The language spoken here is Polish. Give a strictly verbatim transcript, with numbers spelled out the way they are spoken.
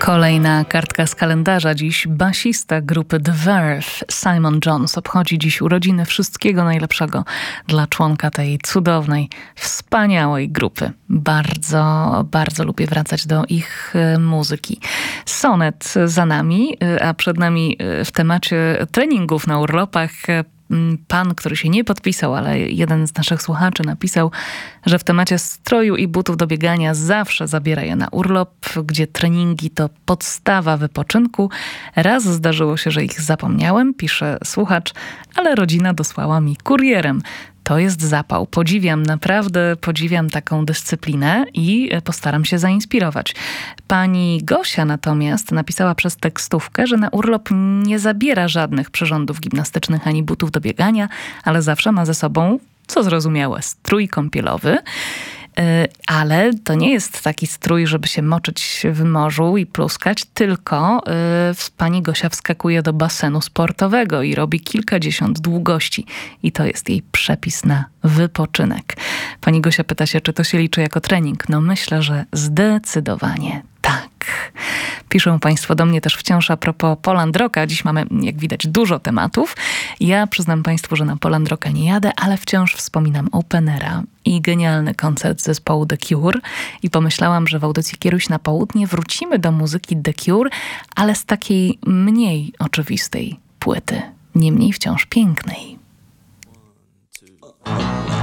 Kolejna kartka z kalendarza. Dziś basista grupy The Verve, Simon Jones, obchodzi dziś urodziny. Wszystkiego najlepszego dla członka tej cudownej, wspaniałej grupy. Bardzo, bardzo lubię wracać do ich muzyki. Sonet za nami, a przed nami w temacie treningów na urlopach pan, który się nie podpisał, ale jeden z naszych słuchaczy napisał, że w temacie stroju i butów do biegania zawsze zabiera je na urlop, gdzie treningi to podstawa wypoczynku. Raz zdarzyło się, że ich zapomniałem, pisze słuchacz, ale rodzina dosłała mi kurierem. To jest zapał. Podziwiam, naprawdę podziwiam taką dyscyplinę i postaram się zainspirować. Pani Gosia natomiast napisała przez tekstówkę, że na urlop nie zabiera żadnych przyrządów gimnastycznych ani butów do biegania, ale zawsze ma ze sobą, co zrozumiałe, strój kąpielowy. Ale to nie jest taki strój, żeby się moczyć w morzu i pluskać, tylko y, pani Gosia wskakuje do basenu sportowego i robi kilkadziesiąt długości. I to jest jej przepis na wypoczynek. Pani Gosia pyta się, czy to się liczy jako trening. No myślę, że zdecydowanie tak. Piszą państwo do mnie też wciąż a propos Poland Rocka. Dziś mamy, jak widać, dużo tematów. Ja przyznam państwu, że na Poland Rocka nie jadę, ale wciąż wspominam Openera i genialny koncert zespołu The Cure. I pomyślałam, że w audycji Kieruś na południe wrócimy do muzyki The Cure, ale z takiej mniej oczywistej płyty. Niemniej wciąż pięknej.